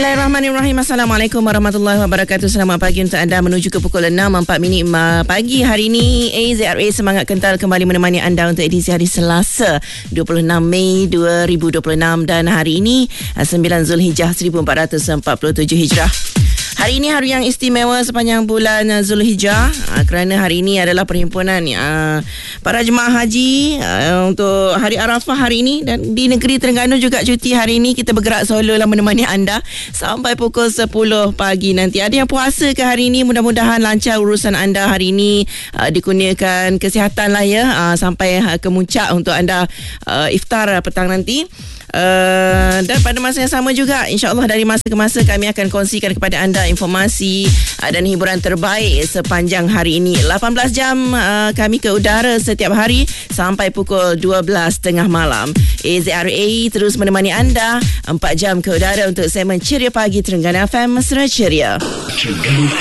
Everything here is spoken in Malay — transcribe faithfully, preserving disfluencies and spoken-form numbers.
Bismillahirrahmanirrahim. Assalamualaikum warahmatullahi wabarakatuh. Selamat pagi untuk anda menuju ke pukul enam empat minit pagi hari ini. A Z R A Semangat Kental kembali menemani anda untuk edisi hari Selasa dua puluh enam Mei dua ribu dua puluh enam dan hari ini sembilan Zulhijjah seribu empat ratus empat puluh tujuh Hijrah. Hari ini hari yang istimewa sepanjang bulan Zulhijjah uh, kerana hari ini adalah perhimpunan uh, para jemaah haji uh, untuk Hari Arafah hari ini, dan di negeri Terengganu juga cuti hari ini. Kita bergerak solo lah menemani anda sampai pukul sepuluh pagi nanti. Ada yang puasa ke hari ini, mudah-mudahan lancar urusan anda hari ini, uh, dikurniakan kesihatan lah ya, uh, sampai uh, ke muncak untuk anda uh, iftar petang nanti. Uh, dan pada masa yang sama juga, insyaAllah dari masa ke masa kami akan kongsikan kepada anda informasi uh, dan hiburan terbaik sepanjang hari ini. lapan belas jam uh, kami ke udara setiap hari sampai pukul dua belas tengah malam. A Z R A terus menemani anda empat jam ke udara untuk segmen Ceria Pagi Terengganu F M Mesra Ceria.